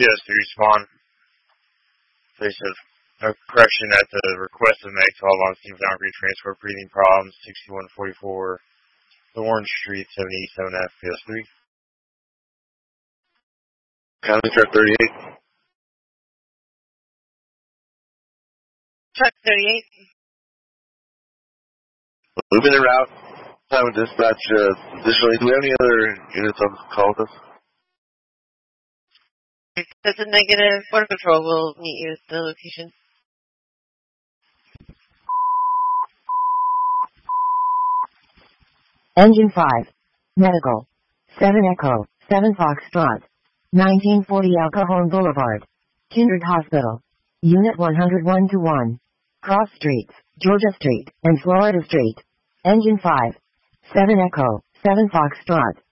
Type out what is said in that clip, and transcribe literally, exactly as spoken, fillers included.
S three respond. They said a correction at the request of Meg to all on scene for downgrade transport breathing problems, sixty-one forty-four, the Orange Street, seventy-seven F P S three. County Truck thirty-eight. Truck thirty-eight. Moving the route. Time with dispatch. Uh, additionally, do we have any other units on call with us? That's a negative. Border Control will meet you at the location. Engine five. Medical. seven Echo. seven Foxtrot. nineteen forty Al Cajon Boulevard. Kindred Hospital. Unit one oh one to one. Cross Streets, Georgia Street, and Florida Street. Engine five. seven Echo. seven Foxtrot.